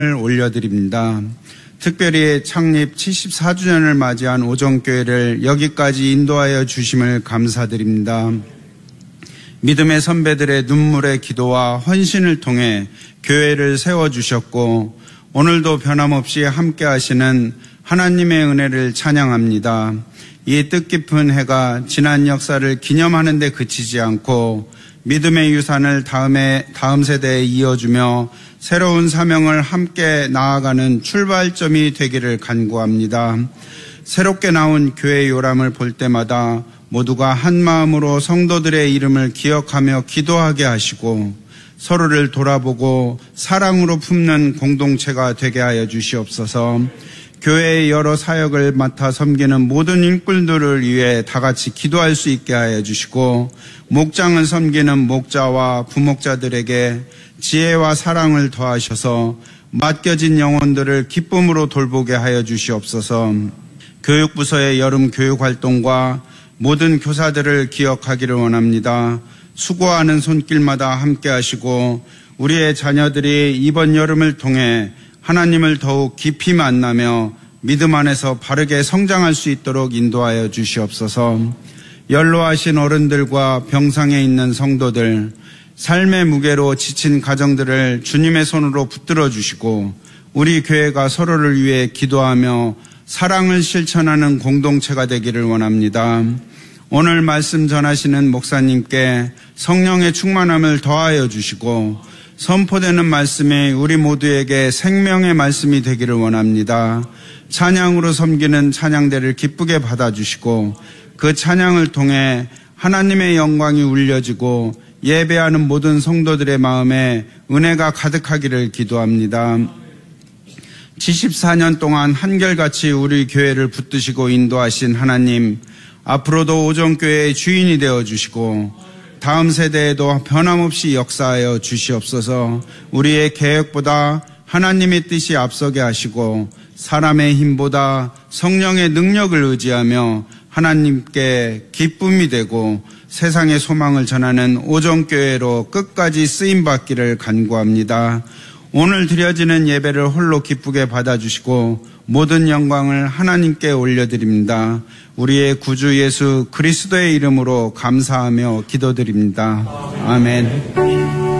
올려드립니다. 특별히 창립 74주년을 맞이한 오정교회를 여기까지 인도하여 주심을 감사드립니다. 믿음의 선배들의 눈물의 기도와 헌신을 통해 교회를 세워주셨고 오늘도 변함없이 함께 하시는 하나님의 은혜를 찬양합니다. 이 뜻깊은 해가 지난 역사를 기념하는 데 그치지 않고 믿음의 유산을 다음 세대에 이어주며 새로운 사명을 함께 나아가는 출발점이 되기를 간구합니다. 새롭게 나온 교회 요람을 볼 때마다 모두가 한 마음으로 성도들의 이름을 기억하며 기도하게 하시고 서로를 돌아보고 사랑으로 품는 공동체가 되게 하여 주시옵소서. 교회의 여러 사역을 맡아 섬기는 모든 일꾼들을 위해 다 같이 기도할 수 있게 하여 주시고 목장을 섬기는 목자와 부목자들에게 지혜와 사랑을 더하셔서 맡겨진 영혼들을 기쁨으로 돌보게 하여 주시옵소서. 교육부서의 여름 교육활동과 모든 교사들을 기억하기를 원합니다. 수고하는 손길마다 함께 하시고 우리의 자녀들이 이번 여름을 통해 하나님을 더욱 깊이 만나며 믿음 안에서 바르게 성장할 수 있도록 인도하여 주시옵소서. 연로하신 어른들과 병상에 있는 성도들, 삶의 무게로 지친 가정들을 주님의 손으로 붙들어 주시고 우리 교회가 서로를 위해 기도하며 사랑을 실천하는 공동체가 되기를 원합니다. 오늘 말씀 전하시는 목사님께 성령의 충만함을 더하여 주시고 선포되는 말씀이 우리 모두에게 생명의 말씀이 되기를 원합니다. 찬양으로 섬기는 찬양대를 기쁘게 받아주시고 그 찬양을 통해 하나님의 영광이 울려지고 예배하는 모든 성도들의 마음에 은혜가 가득하기를 기도합니다. 74년 동안 한결같이 우리 교회를 붙드시고 인도하신 하나님, 앞으로도 오정교회의 주인이 되어주시고 다음 세대에도 변함없이 역사하여 주시옵소서. 우리의 계획보다 하나님의 뜻이 앞서게 하시고 사람의 힘보다 성령의 능력을 의지하며 하나님께 기쁨이 되고 세상의 소망을 전하는 오정교회로 끝까지 쓰임받기를 간구합니다. 오늘 드려지는 예배를 홀로 기쁘게 받아주시고 모든 영광을 하나님께 올려드립니다. 우리의 구주 예수 그리스도의 이름으로 감사하며 기도드립니다. 아멘.